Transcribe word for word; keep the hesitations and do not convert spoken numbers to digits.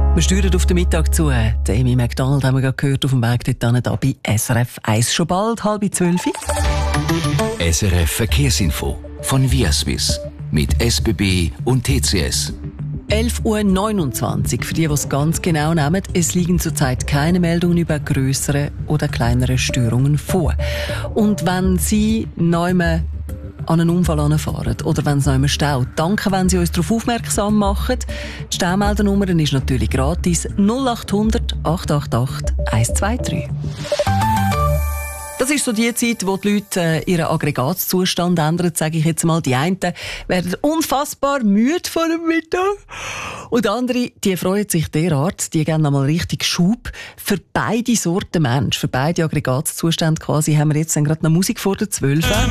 Wir steuern auf den Mittag zu. Die Amy McDonald haben wir gerade gehört auf dem Weg dort da bei S R F eins. Schon bald, halb zwölf. S R F Verkehrsinfo von Viaswiss mit S B B und T C S. elf Uhr neunundzwanzig. Für die, die es ganz genau nehmen, es liegen zurzeit keine Meldungen über grössere oder kleinere Störungen vor. Und wenn Sie neu an einen Unfall anfahren oder wenn es noch immer staut, danke, wenn Sie uns darauf aufmerksam machen. Die Staumeldernummer ist natürlich gratis null acht hundert acht acht acht eins zwei drei. Das ist so die Zeit, wo die Leute äh, ihren Aggregatzustand ändern, sage ich jetzt mal. Die einen werden unfassbar müde vor dem Mittag und andere, die freuen sich derart, die geben nochmal richtig Schub. Für beide Sorten Mensch, für beide Aggregatzustände quasi, haben wir jetzt dann gerade noch Musik vor der zwölf.